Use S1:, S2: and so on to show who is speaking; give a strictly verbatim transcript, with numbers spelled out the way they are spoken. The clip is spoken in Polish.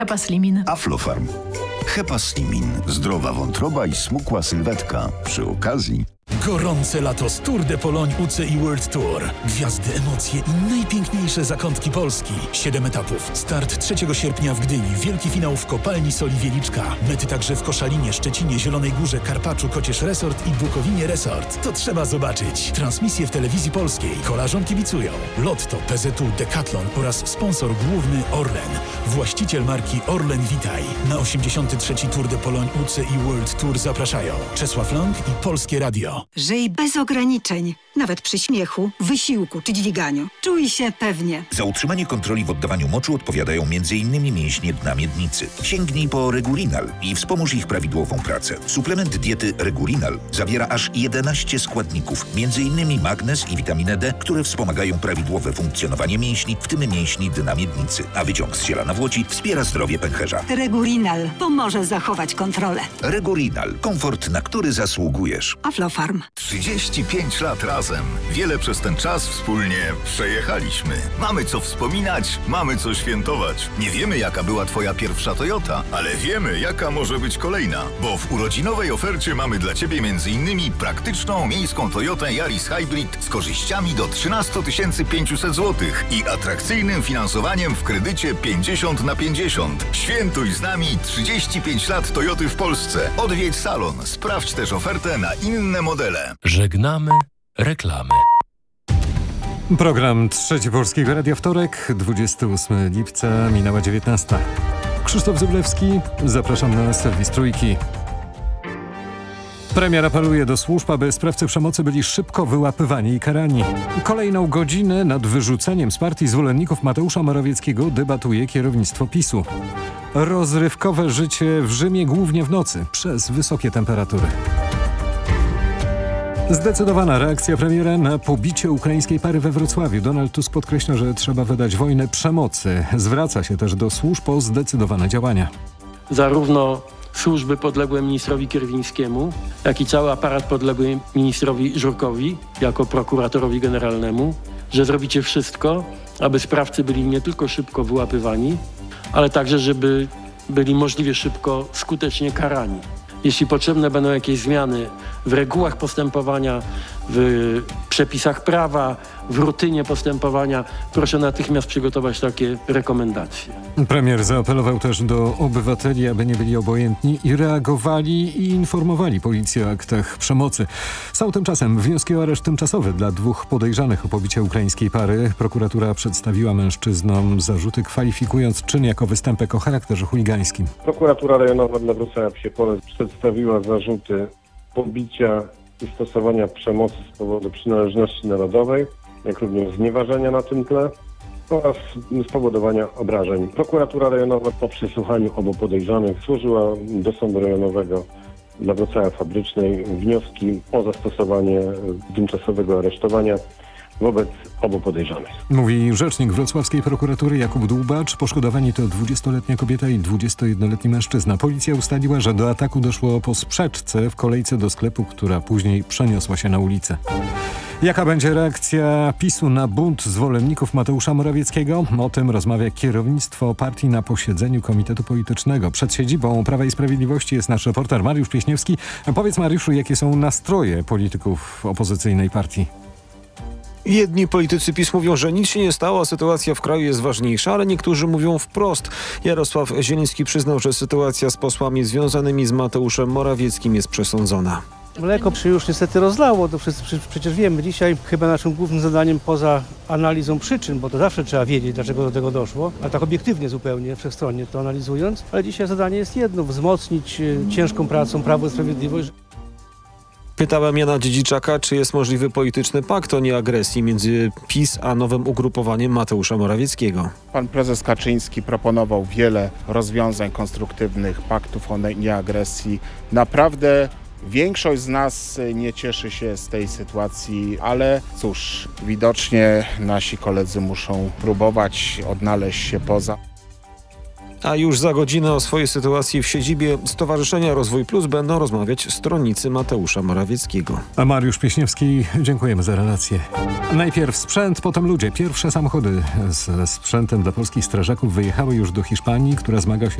S1: Hepaslimin.
S2: Aflofarm. Hepaslimin. Zdrowa wątroba i smukła sylwetka. Przy okazji...
S3: Gorące lato z Tour de Pologne U C I World Tour. Gwiazdy, emocje i najpiękniejsze zakątki Polski. Siedem etapów. Start trzeciego sierpnia w Gdyni. Wielki finał w Kopalni Soli Wieliczka. Mety także w Koszalinie, Szczecinie, Zielonej Górze, Karpaczu, Kocież Resort i Bukowinie Resort. To trzeba zobaczyć. Transmisje w telewizji polskiej. Kolarzom kibicują Lotto, P Z U, Decathlon oraz sponsor główny Orlen. Właściciel marki Orlen Witaj. Na osiemdziesiąty trzeci Tour de Pologne U C I World Tour zapraszają Czesław Lang i Polskie Radio.
S4: Żyj bez ograniczeń, nawet przy śmiechu, wysiłku czy dźwiganiu. Czuj się pewnie.
S5: Za utrzymanie kontroli w oddawaniu moczu odpowiadają między innymi mięśnie dna miednicy. Sięgnij po Regulinal i wspomóż ich prawidłową pracę. Suplement diety Regulinal zawiera aż jedenaście składników, między innymi magnez i witaminę D, które wspomagają prawidłowe funkcjonowanie mięśni, w tym mięśni dna miednicy. A wyciąg z ziela nawłoci wspiera zdrowie pęcherza.
S4: Regulinal pomoże zachować kontrolę.
S5: Regulinal. Komfort, na który zasługujesz.
S4: Aflofarm.
S2: trzydzieści pięć lat razem. Wiele przez ten czas wspólnie przejechaliśmy. Mamy co wspominać, mamy co świętować. Nie wiemy, jaka była twoja pierwsza Toyota, ale wiemy, jaka może być kolejna. Bo w urodzinowej ofercie mamy dla ciebie m.in. praktyczną miejską Toyotę Yaris Hybrid z korzyściami do trzynaście tysięcy pięćset złotych i atrakcyjnym finansowaniem w kredycie pięćdziesiąt na pięćdziesiąt. Świętuj z nami trzydzieści pięć lat Toyoty w Polsce. Odwiedź salon. Sprawdź też ofertę na inne modele.
S6: Żegnamy reklamy.
S7: Program Trzeci Polskiego Radia, wtorek, dwudziestego ósmego lipca, minęła dziewiętnasta. Krzysztof Zyblewski, zapraszam na serwis Trójki. Premier apeluje do służb, aby sprawcy przemocy byli szybko wyłapywani i karani. Kolejną godzinę nad wyrzuceniem z partii zwolenników Mateusza Morawieckiego debatuje kierownictwo PiSu. Rozrywkowe życie w Rzymie głównie w nocy przez wysokie temperatury. Zdecydowana reakcja premiera na pobicie ukraińskiej pary we Wrocławiu. Donald Tusk podkreśla, że trzeba wydać wojnę przemocy. Zwraca się też do służb o zdecydowane działania.
S8: Zarówno służby podległe ministrowi Kierwińskiemu, jak i cały aparat podległy ministrowi Żurkowi jako prokuratorowi generalnemu, że zrobicie wszystko, aby sprawcy byli nie tylko szybko wyłapywani, ale także, żeby byli możliwie szybko, skutecznie karani. Jeśli potrzebne będą jakieś zmiany w regułach postępowania, w przepisach prawa, w rutynie postępowania, proszę natychmiast przygotować takie rekomendacje.
S7: Premier zaapelował też do obywateli, aby nie byli obojętni i reagowali i informowali policję o aktach przemocy. Są tymczasem wnioski o areszt tymczasowy dla dwóch podejrzanych o pobicie ukraińskiej pary. Prokuratura przedstawiła mężczyznom zarzuty, kwalifikując czyn jako występek o charakterze chuligańskim.
S9: Prokuratura rejonowa dla Wrocławia Psie-Pole przedstawiła zarzuty pobicia i stosowania przemocy z powodu przynależności narodowej, jak również znieważenia na tym tle oraz spowodowania obrażeń. Prokuratura rejonowa po przesłuchaniu obu podejrzanych złożyła do Sądu Rejonowego dla Wrocławia Fabrycznej wnioski o zastosowanie tymczasowego aresztowania wobec obu podejrzanych.
S7: Mówi rzecznik wrocławskiej prokuratury Jakub Dłubacz. Poszkodowani to dwudziestoletnia kobieta i dwudziestojednoletni mężczyzna. Policja ustaliła, że do ataku doszło po sprzeczce w kolejce do sklepu, która później przeniosła się na ulicę. Jaka będzie reakcja PiSu na bunt zwolenników Mateusza Morawieckiego? O tym rozmawia kierownictwo partii na posiedzeniu Komitetu Politycznego. Przed siedzibą Prawa i Sprawiedliwości jest nasz reporter Mariusz Pieśniewski. Powiedz, Mariuszu, jakie są nastroje polityków opozycyjnej partii?
S10: Jedni politycy PiS mówią, że nic się nie stało, a sytuacja w kraju jest ważniejsza, ale niektórzy mówią wprost. Jarosław Zieliński przyznał, że sytuacja z posłami związanymi z Mateuszem Morawieckim jest przesądzona.
S11: Mleko się już niestety rozlało, to wszyscy przecież wiemy. Dzisiaj chyba naszym głównym zadaniem poza analizą przyczyn, bo to zawsze trzeba wiedzieć, dlaczego do tego doszło, a tak obiektywnie zupełnie, wszechstronnie to analizując, ale dzisiaj zadanie jest jedno, wzmocnić ciężką pracą Prawo i Sprawiedliwość.
S10: Pytałem Jana Dziedziczaka, czy jest możliwy polityczny pakt o nieagresji między PiS a nowym ugrupowaniem Mateusza Morawieckiego.
S12: Pan prezes Kaczyński proponował wiele rozwiązań konstruktywnych, paktów o nieagresji. Naprawdę większość z nas nie cieszy się z tej sytuacji, ale cóż, widocznie nasi koledzy muszą próbować odnaleźć się poza.
S10: A już za godzinę o swojej sytuacji w siedzibie Stowarzyszenia Rozwój Plus będą rozmawiać stronnicy Mateusza Morawieckiego.
S7: A Mariusz Pieśniewski, dziękujemy za relację. Najpierw sprzęt, potem ludzie. Pierwsze samochody ze sprzętem dla polskich strażaków wyjechały już do Hiszpanii, która zmaga się